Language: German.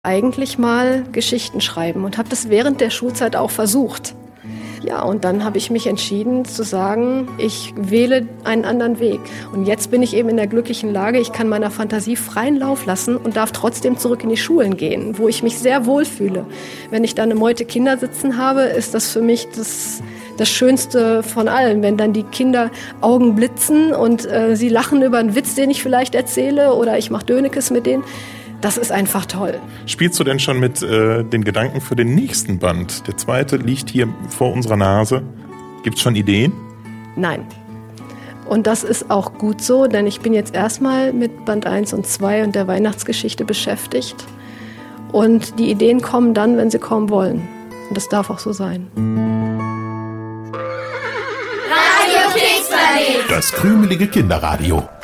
eigentlich mal Geschichten schreiben und habe das während der Schulzeit auch versucht. Ja, und dann habe ich mich entschieden zu sagen, ich wähle einen anderen Weg. Und jetzt bin ich eben in der glücklichen Lage, ich kann meiner Fantasie freien Lauf lassen und darf trotzdem zurück in die Schulen gehen, wo ich mich sehr wohl fühle. Wenn ich dann eine Meute Kinder sitzen habe, ist das für mich das Schönste von allem, wenn dann die Kinder Augen blitzen und sie lachen über einen Witz, den ich vielleicht erzähle, oder ich mache Dönekes mit denen. Das ist einfach toll. Spielst du denn schon mit den Gedanken für den nächsten Band? Der zweite liegt hier vor unserer Nase. Gibt's schon Ideen? Nein. Und das ist auch gut so, denn ich bin jetzt erstmal mit Band 1 und 2 und der Weihnachtsgeschichte beschäftigt. Und die Ideen kommen dann, wenn sie kommen wollen. Und das darf auch so sein. Radio Kriegsplanet. Das krümelige Kinderradio.